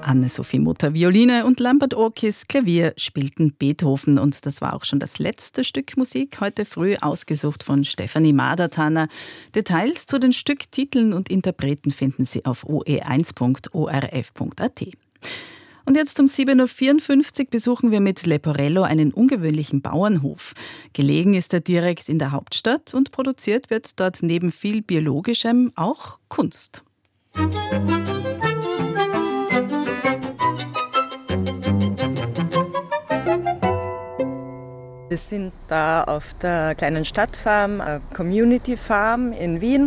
Anne-Sophie Mutter Violine und Lambert Orkis Klavier spielten Beethoven und das war auch schon das letzte Stück Musik, heute früh ausgesucht von Stefanie Madertaner. Details zu den Stücktiteln und Interpreten finden Sie auf oe1.orf.at. Und jetzt um 7.54 Uhr besuchen wir mit Leporello einen ungewöhnlichen Bauernhof. Gelegen ist er direkt in der Hauptstadt und produziert wird dort neben viel Biologischem auch Kunst. Wir sind da auf der kleinen Stadtfarm, Community Farm in Wien.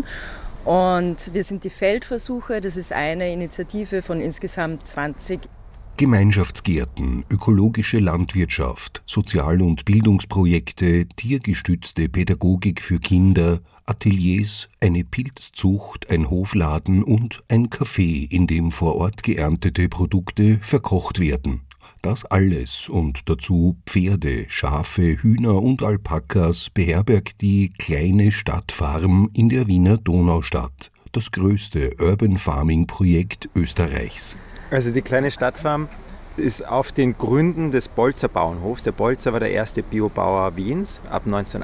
Und wir sind die Feldversuche, das ist eine Initiative von insgesamt 20. Gemeinschaftsgärten, ökologische Landwirtschaft, Sozial- und Bildungsprojekte, tiergestützte Pädagogik für Kinder, Ateliers, eine Pilzzucht, ein Hofladen und ein Café, in dem vor Ort geerntete Produkte verkocht werden. Das alles und dazu Pferde, Schafe, Hühner und Alpakas beherbergt die kleine Stadtfarm in der Wiener Donaustadt, das größte Urban Farming Projekt Österreichs. Also die kleine Stadtfarm ist auf den Gründen des Bolzer Bauernhofs. Der Bolzer war der erste Biobauer Wiens ab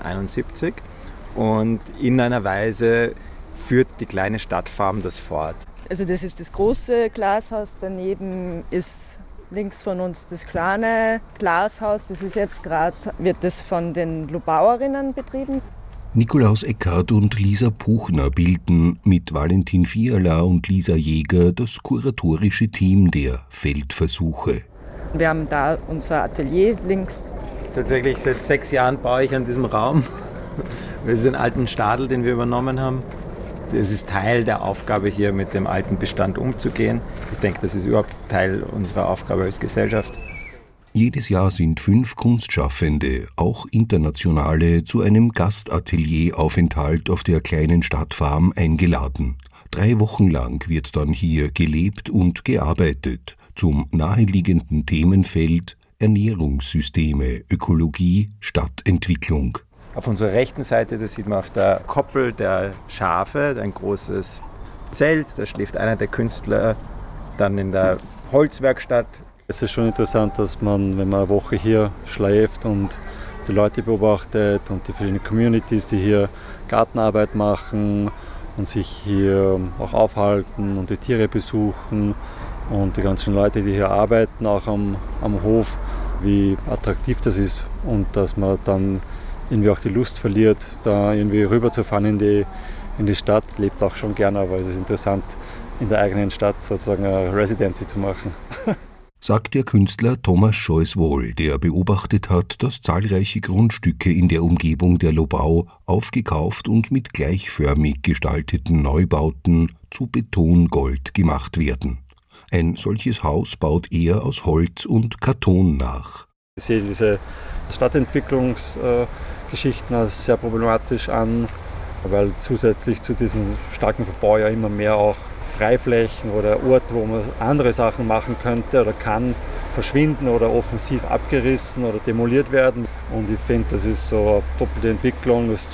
1971 und in einer Weise führt die kleine Stadtfarm das fort. Also das ist das große Glashaus, daneben ist links von uns das kleine Glashaus. Das ist jetzt gerade, wird das von den Lobauerinnen betrieben. Nikolaus Eckhardt und Lisa Puchner bilden mit Valentin Fiala und Lisa Jäger das kuratorische Team der Feldversuche. Wir haben da unser Atelier links. Tatsächlich seit 6 Jahren baue ich an diesem Raum. Das ist ein alten Stadel, den wir übernommen haben. Es ist Teil der Aufgabe, hier mit dem alten Bestand umzugehen. Ich denke, das ist überhaupt Teil unserer Aufgabe als Gesellschaft. Jedes Jahr sind 5 Kunstschaffende, auch internationale, zu einem Gastatelieraufenthalt auf der kleinen Stadtfarm eingeladen. 3 Wochen lang wird dann hier gelebt und gearbeitet zum naheliegenden Themenfeld Ernährungssysteme, Ökologie, Stadtentwicklung. Auf unserer rechten Seite, da sieht man auf der Koppel der Schafe ein großes Zelt. Da schläft einer der Künstler dann in der Holzwerkstatt. Es ist schon interessant, dass man, wenn man eine Woche hier schläft und die Leute beobachtet und die verschiedenen Communities, die hier Gartenarbeit machen und sich hier auch aufhalten und die Tiere besuchen und die ganzen Leute, die hier arbeiten, auch am Hof, wie attraktiv das ist und dass man dann irgendwie auch die Lust verliert, da irgendwie rüberzufahren in die Stadt. Lebt auch schon gerne, aber es ist interessant, in der eigenen Stadt sozusagen eine Residency zu machen. Sagt der Künstler Thomas Scheuswohl, der beobachtet hat, dass zahlreiche Grundstücke in der Umgebung der Lobau aufgekauft und mit gleichförmig gestalteten Neubauten zu Betongold gemacht werden. Ein solches Haus baut er aus Holz und Karton nach. Ich sehe diese Stadtentwicklungsgeschichten als sehr problematisch an, weil zusätzlich zu diesem starken Verbau ja immer mehr auch Freiflächen oder Orte, wo man andere Sachen machen könnte oder kann, verschwinden oder offensiv abgerissen oder demoliert werden. Und ich finde, das ist so eine doppelte Entwicklung. Es